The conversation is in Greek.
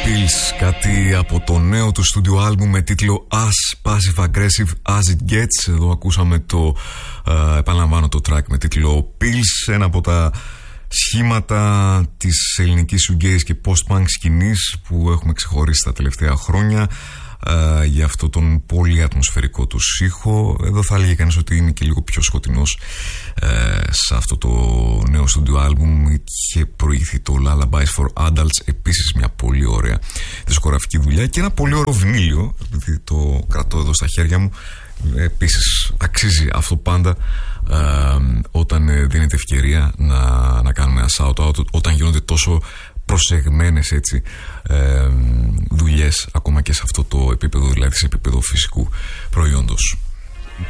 Pills, κάτι από το νέο του στούντιο άλμπουμ με τίτλο As Passive Aggressive As It Gets. Εδώ ακούσαμε το επαναλαμβάνω το track με τίτλο Pills, ένα από τα σχήματα της ελληνικής shoegaze και post-punk σκηνής που έχουμε ξεχωρίσει τα τελευταία χρόνια για αυτό τον πολύ ατμοσφαιρικό του ήχο. Εδώ θα έλεγε κανείς ότι είναι και λίγο πιο σκοτεινός. Σε αυτό το νέο στούντιο άλμπουμ είχε προηγηθεί το Lullabies for Adults, επίσης μια πολύ ωραία δισκογραφική δουλειά, και ένα πολύ ωραίο βινίλιο, επειδή το κρατώ εδώ στα χέρια μου. Επίσης αξίζει αυτό πάντα όταν δίνεται ευκαιρία να κάνουμε ένα shout-out, όταν γίνονται τόσο προσεγμένες έτσι δουλειές ακόμα και σε αυτό το επίπεδο, δηλαδή σε επίπεδο φυσικού προϊόντος.